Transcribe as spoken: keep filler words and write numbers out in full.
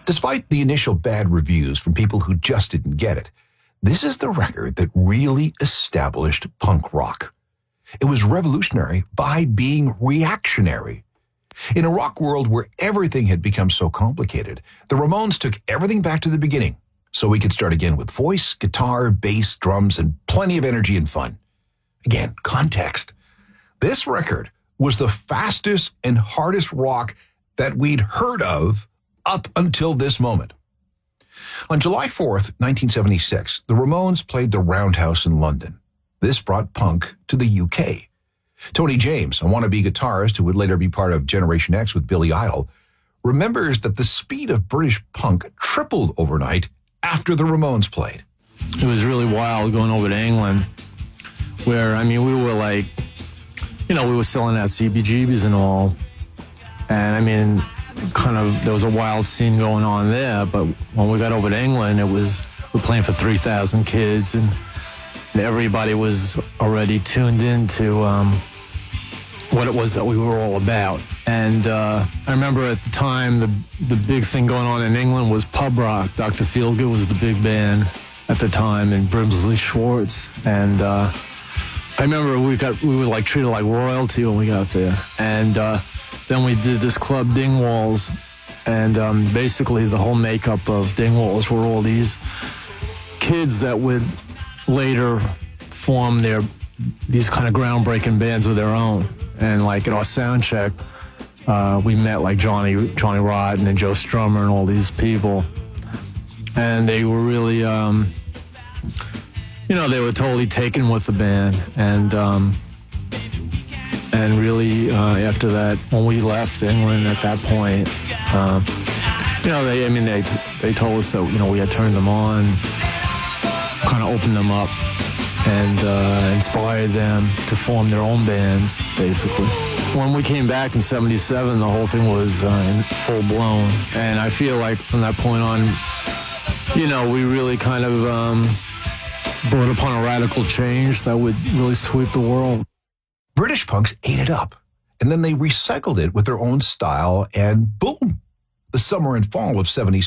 Despite the initial bad reviews from people who just didn't get it, this is the record that really established punk rock. It was revolutionary by being reactionary. In a rock world where everything had become so complicated, the Ramones took everything back to the beginning so we could start again with voice, guitar, bass, drums, and plenty of energy and fun. Again, context. This record was the fastest and hardest rock that we'd heard of up until this moment. On July fourth, nineteen seventy-six, the Ramones played the Roundhouse in London. This brought punk to the U K. Tony James, a wannabe guitarist who would later be part of Generation X with Billy Idol, remembers that the speed of British punk tripled overnight after the Ramones played. It was really wild going over to England, where, I mean, we were like, you know, we were selling out C B G Bs and all. And, I mean, kind of, there was a wild scene going on there. But when we got over to England, it was, we were playing for three thousand kids, and everybody was already tuned in to um, what it was that we were all about. And uh, I remember at the time, the the big thing going on in England was pub rock. Doctor Feelgood was the big band at the time, and Brimsley Schwartz. And uh, I remember we got we were like treated like royalty when we got there. And uh, then we did this club, Dingwalls, and um, basically the whole makeup of Dingwalls were all these kids that would later form their these kind of groundbreaking bands of their own. And like at our sound check, uh, we met like Johnny Johnny Rotten and Joe Strummer and all these people, and they were really, um, you know, they were totally taken with the band. And um, and really uh, after that, when we left England at that point, uh, you know, they I mean they they told us that, you know, we had turned them on, kind of opened them up, and uh, inspired them to form their own bands, basically. When we came back in seventy-seven, the whole thing was uh, in full blown. And I feel like from that point on, you know, we really kind of um, brought upon a radical change that would really sweep the world. British punks ate it up, and then they recycled it with their own style, and boom! The summer and fall of seventy-seven